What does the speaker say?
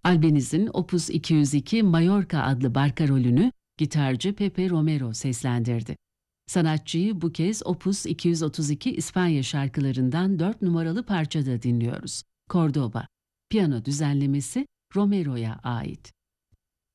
Albaniz'in Opus 202 Mallorca adlı barkarolünü gitarcı Pepe Romero seslendirdi. Sanatçıyı bu kez Opus 232 İspanya şarkılarından 4 numaralı parçada dinliyoruz. Cordoba. Piyano düzenlemesi Romero'ya ait.